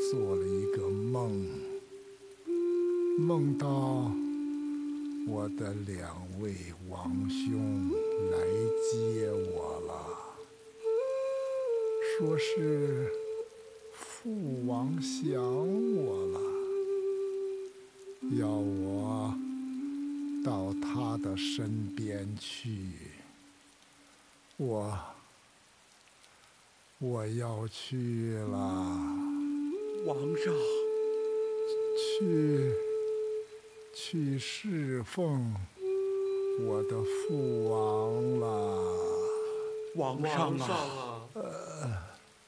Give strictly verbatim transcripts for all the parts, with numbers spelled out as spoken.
做了一个梦，梦到我的两位王兄来接我了，说是父王想我了，要我到他的身边去。我我要去了， 王上， 去去侍奉我的父王了。 王上啊， 呃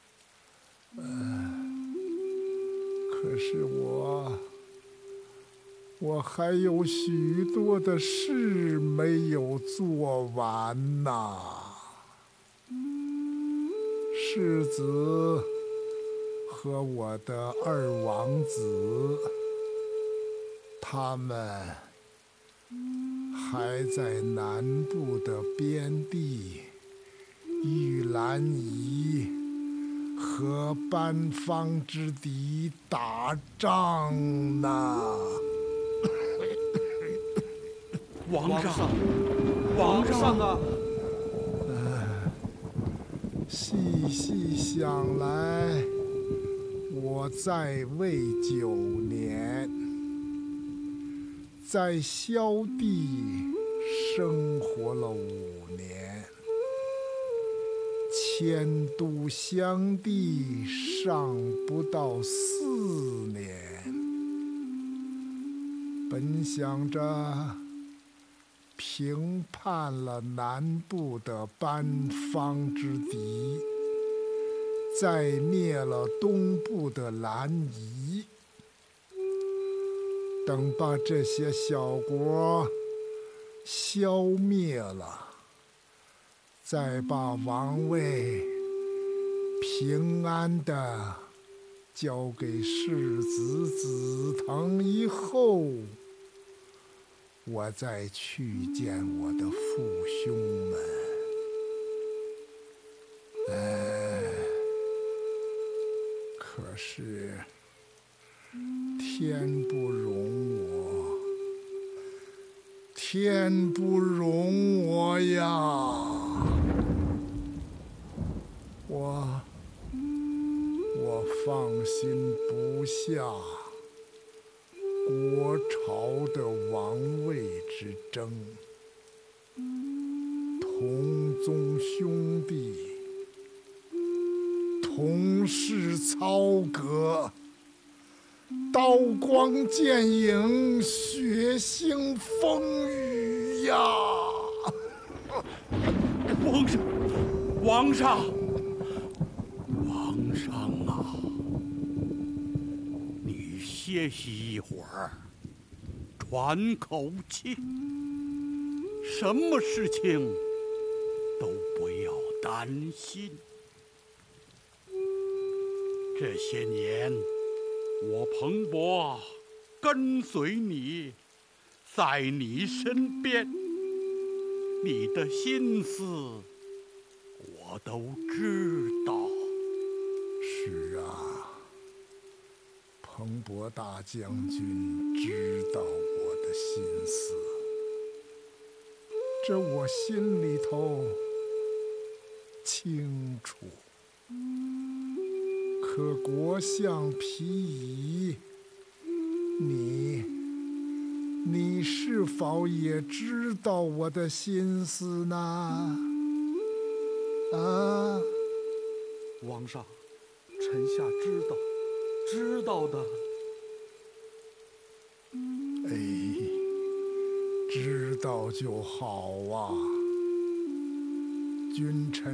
呃，可是我我还有许多的事没有做完呐。世子和我的二王子，他们还在南部的边地玉兰夷和班方之敌打仗呢。 王上，王上啊！ 细细想来，我在位九年，在萧地生活了五年，迁都襄地尚不到四年。本想着平叛了南部的班方之敌，再灭了东部的兰夷，等把这些小国消灭了，再把王位平安地交给世子子腾以后，我再去见我的父兄们。哎，可是天不容我，天不容我呀！我我放心不下国朝的王位之争，同宗兄弟，同是操戈，刀光剑影，血腥风雨呀！ 王上，王上，王上啊！你歇息一会儿，喘口气。什么事情都不要担心。这些年，我彭博跟随你，在你身边，你的心思我都知道。 是啊，彭博大将军知道我的心思，这我心里头清楚。可国相皮夷，你你是否也知道我的心思呢？啊？ 王上，臣下知道，知道的。 哎，知道就好啊，君臣